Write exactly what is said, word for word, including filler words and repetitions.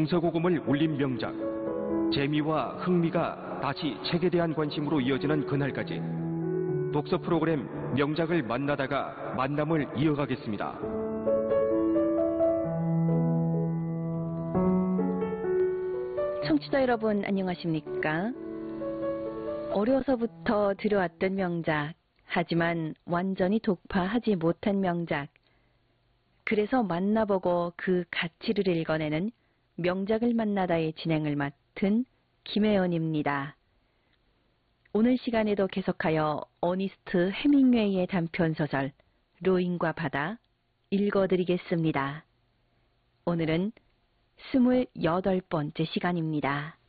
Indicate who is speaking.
Speaker 1: 동서고금을 울린 명작, 재미와 흥미가 다시 책에 대한 관심으로 이어지는 그날까지 독서 프로그램 명작을 만나다가 만남을 이어가겠습니다.
Speaker 2: 청취자 여러분 안녕하십니까? 어려서부터 들어왔던 명작, 하지만 완전히 독파하지 못한 명작, 그래서 만나보고 그 가치를 읽어내는 명작을 만나다의 진행을 맡은 김혜연입니다. 오늘 시간에도 계속하여 어니스트 해밍웨이의 단편소설 로인과 바다 읽어드리겠습니다. 오늘은 스물여덟 번째 시간입니다.